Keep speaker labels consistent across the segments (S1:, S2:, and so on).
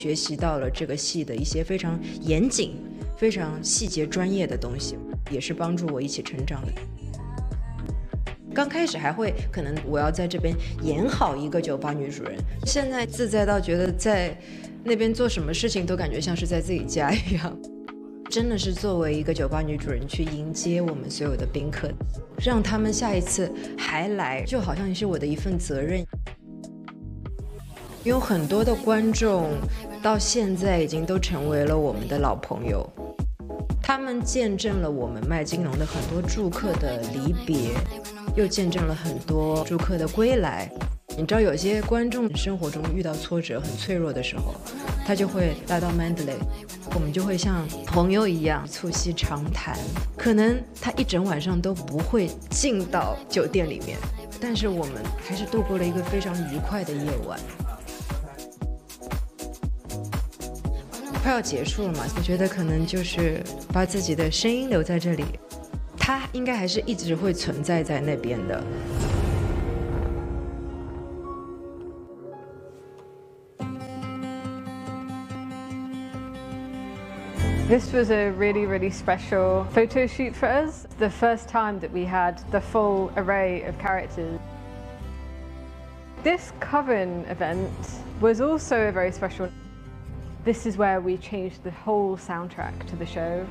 S1: 学习到了这个戏的一些非常严谨、非常细节专业的东西，也是帮助我一起成长的。刚开始还会可能我要在这边演好一个酒吧女主人，现在自在到觉得在那边做什么事情都感觉像是在自己家一样。真的是作为一个酒吧女主人去迎接我们所有的宾客，让他们下一次还来，就好像是我的一份责任。有很多的观众到现在已经都成为了我们的老朋友，他们见证了我们麦金龙的很多住客的离别，又见证了很多住客的归来。你知道有些观众生活中遇到挫折很脆弱的时候，他就会来到 Mandalay， 我们就会像朋友一样促膝长谈，可能他一整晚上都不会进到酒店里面，但是我们还是度过了一个非常愉快的夜晚。快要结束了嘛，我觉得可能就是把自己的声音留在这里，它应该还是一直会存在在那边的。
S2: This was a really special photo shoot for us. The first time that we had the full array of characters. This Coven event was also a very special. This is where we changed the whole soundtrack to the show.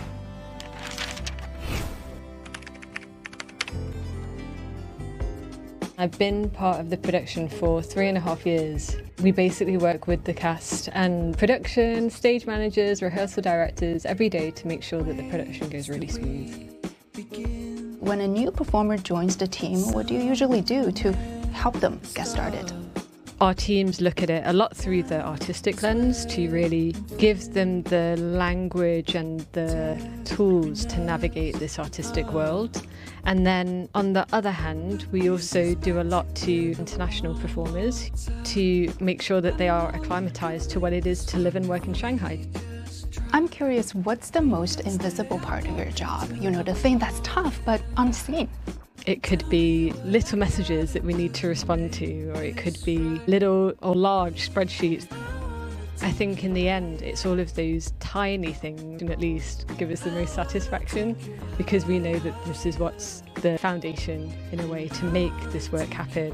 S2: I've been part of the production for 3.5 years. We basically work with the cast and production, stage managers, rehearsal directors every day to make sure that the production goes really smooth.
S3: When a new performer joins the team, what do you usually do to help them get started?
S2: Our teams look at it a lot through the artistic lens to really give them the language and the tools to navigate this artistic world. And then on the other hand, we also do a lot to international performers to make sure that they are acclimatized to what it is to live and work in Shanghai.
S3: I'm curious, what's the most invisible part of your job? You know, the thing that's tough but unseen.
S2: It could be little messages that we need to respond to, or it could be little or large spreadsheets. I think in the end, it's all of those tiny things that at least give us the most satisfaction, because we know that this is what's the foundation, in a way, to make this work happen.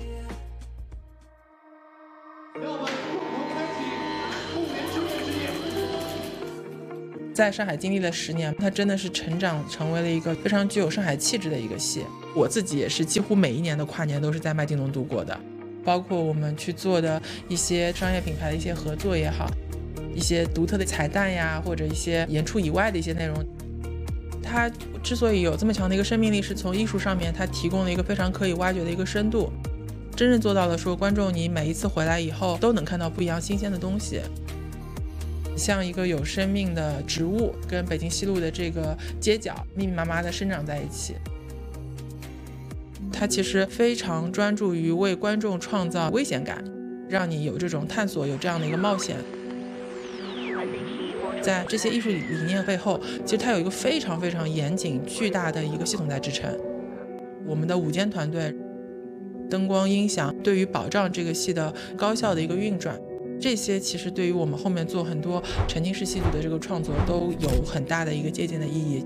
S4: 在上海经历了10年，它真的是成长成为了一个非常具有上海气质的一个戏。我自己也是几乎每一年的跨年都是在麦金龙度过的，包括我们去做的一些商业品牌的一些合作也好，一些独特的彩蛋呀，或者一些演出以外的一些内容。它之所以有这么强的一个生命力，是从艺术上面它提供了一个非常可以挖掘的一个深度，真正做到了说观众你每一次回来以后都能看到不一样新鲜的东西，像一个有生命的植物跟北京西路的这个街角密密麻麻的生长在一起。它其实非常专注于为观众创造危险感，让你有这种探索，有这样的一个冒险。在这些艺术理念背后，其实它有一个非常非常严谨巨大的一个系统在支撑。我们的舞监团队、灯光音响，对于保障这个戏的高效的一个运转，这些其实对于我们后面做很多沉浸式戏剧的这个创作都有很大的一个借鉴的意义。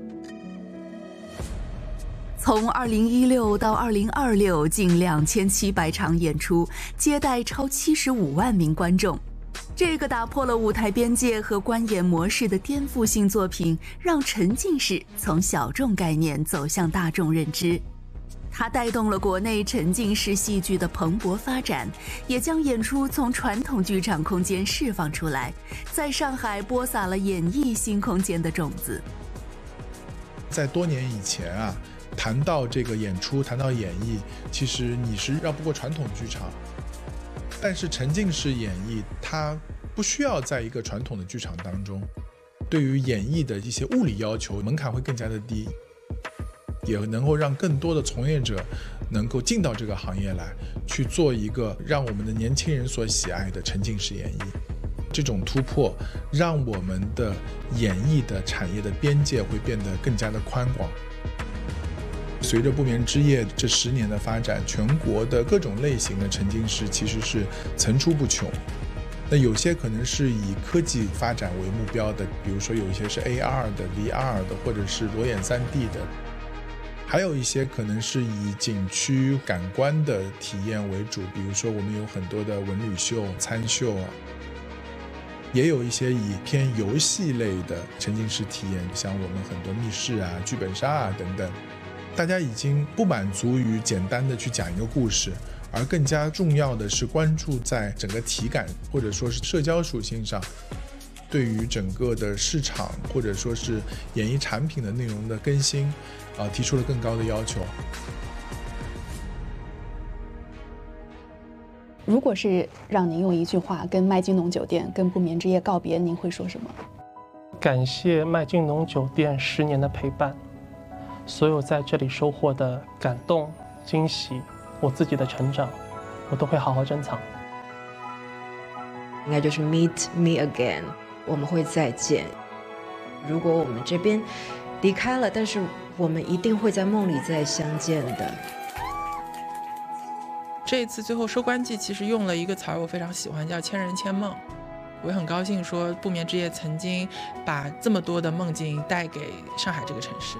S5: 从2016到2026，近2700场演出，接待超75万名观众。这个打破了舞台边界和观演模式的颠覆性作品，让沉浸式从小众概念走向大众认知。它带动了国内沉浸式戏剧的蓬勃发展，也将演出从传统剧场空间释放出来，在上海播撒了演艺新空间的种子。
S6: 在多年以前啊，谈到这个演出，谈到演绎，其实你是绕不过传统剧场。但是沉浸式演绎，它不需要在一个传统的剧场当中，对于演绎的一些物理要求门槛会更加的低，也能够让更多的从业者能够进到这个行业来，去做一个让我们的年轻人所喜爱的沉浸式演绎。这种突破让我们的演艺的产业的边界会变得更加的宽广。随着不眠之夜这10年的发展，全国的各种类型的沉浸式其实是层出不穷。 那有些可能是以科技发展为目标的，比如说有一些是 AR 的、VR 的，或者是裸眼 3D 的。还有一些可能是以景区感官的体验为主，比如说我们有很多的文旅秀、餐秀啊，也有一些以偏游戏类的沉浸式体验，像我们很多密室啊、剧本杀啊等等。大家已经不满足于简单的去讲一个故事，而更加重要的是关注在整个体感或者说是社交属性上，对于整个的市场或者说是演艺产品的内容的更新提出了更高的要求。
S3: 如果是让您用一句话跟麦金农酒店、跟不眠之夜告别，您会说什么？
S7: 感谢麦金农酒店10年的陪伴，所有在这里收获的感动、惊喜，我自己的成长，我都会好好珍藏。
S1: 应该就是 meet me again， 我们会再见。如果我们这边离开了，但是我们一定会在梦里再相见的。
S4: 这一次最后收官季其实用了一个词儿，我非常喜欢，叫千人千梦。我也很高兴说不眠之夜曾经把这么多的梦境带给上海这个城市。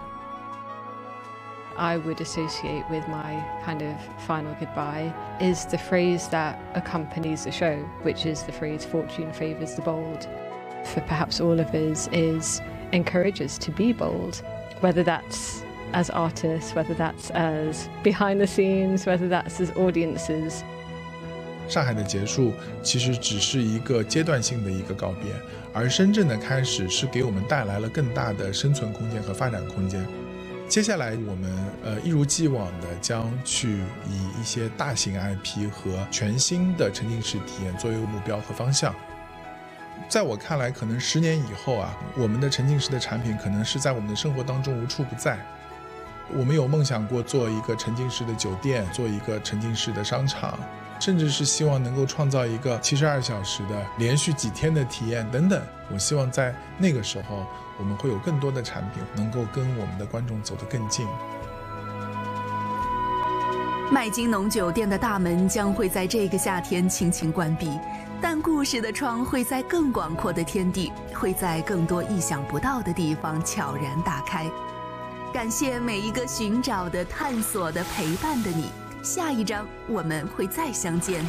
S2: I would associate with my kind of final goodbye is the phrase that accompanies the show, which is the phrase fortune favours the bold. For perhaps all of us is encourage us to be bold, whether that's as artists, whether that's as behind the scenes, whether that's as audiences.
S6: 上海的结束其实只是一个阶段性的一个告别，而深圳的开始是给我们带来了更大的生存空间和发展空间。接下来我们一如既往的将去以一些大型 IP 和全新的沉浸式体验作为目标和方向。在我看来，可能10年以后我们的沉浸式的产品可能是在我们的生活当中无处不在。我们有梦想过做一个沉浸式的酒店，做一个沉浸式的商场，甚至是希望能够创造一个72小时的连续几天的体验等等。我希望在那个时候，我们会有更多的产品能够跟我们的观众走得更近。
S5: 麦金农酒店的大门将会在这个夏天轻轻关闭，但故事的窗会在更广阔的天地，会在更多意想不到的地方悄然打开。感谢每一个寻找的、探索的、陪伴的你。下一章我们会再相见。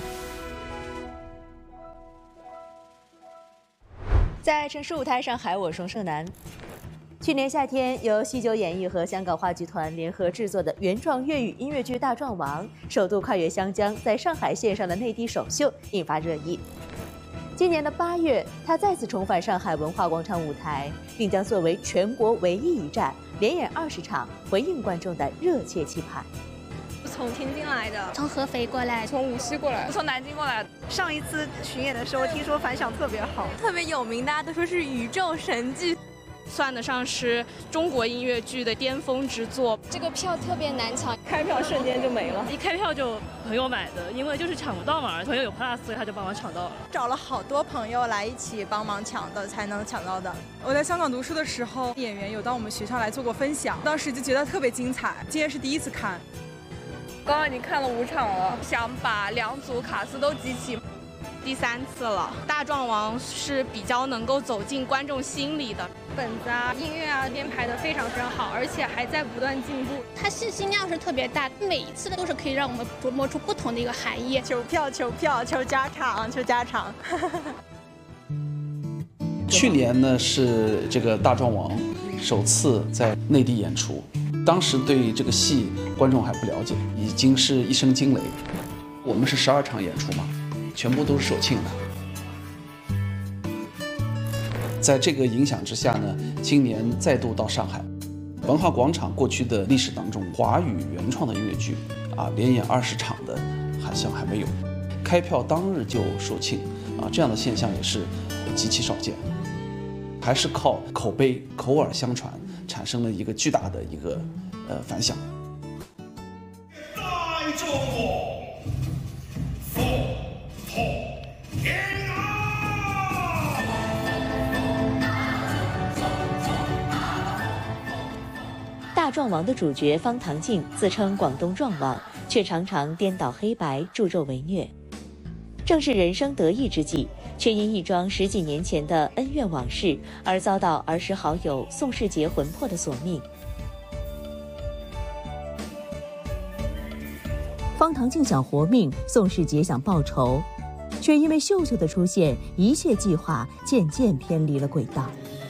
S8: 在城市舞台上海，我是盛楠。去年夏天，由西九演艺和香港话剧团联合制作的原创粤语音乐剧《大壮王》首度跨越湘江，在上海线上的内地首秀引发热议。今年的8月，他再次重返上海文化广场舞台，并将作为全国唯一一站，连演20场，回应观众的热切期盼。
S9: 从天津来的，
S10: 从合肥过来，
S9: 从无锡过来，从南京过来。上一次巡演的时候，听说反响特别好，
S10: 特别有名，大家都说是宇宙神剧，
S9: 算得上是中国音乐剧的巅峰之作。
S10: 这个票特别难抢，
S9: 开票瞬间就没了，
S11: 一开票就朋友买的，因为就是抢不到嘛，朋友有 Plus， 所以他就帮我抢到了。
S12: 找了好多朋友来一起帮忙抢的，才能抢到的。我在香港读书的时候，演员有到我们学校来做过分享，当时就觉得特别精彩。今天是第一次看。
S9: 刚刚已经看了5场了，想把2组卡司都集齐，第3次了。大壮王是比较能够走进观众心里的，
S10: 本子啊、音乐啊编排的非常非常好，而且还在不断进步。它信息量是特别大，每一次都是可以让我们琢磨出不同的一个含义。
S12: 求票、求票、求加场、求加场。
S13: 去年呢是这个大壮王首次在内地演出。当时对这个戏观众还不了解，已经是一声惊雷。我们是12场演出嘛，全部都是首庆的。在这个影响之下呢，今年再度到上海文化广场。过去的历史当中，华语原创的音乐剧连演20场的好像还没有。开票当日就售罄这样的现象也是极其少见。还是靠口碑、口耳相传，产生了一个巨大的一个反响。
S14: 大壮王，风头天啊！
S8: 大壮王的主角方唐镜自称广东壮王，却常常颠倒黑白、助纣为虐。正是人生得意之际， 却因一桩10几年前的恩怨往事而遭到儿时好友宋世杰魂魄的索命。方唐镜想活命，宋世杰想报仇，却因为秀秀的出现，一切计划渐渐偏离了轨道。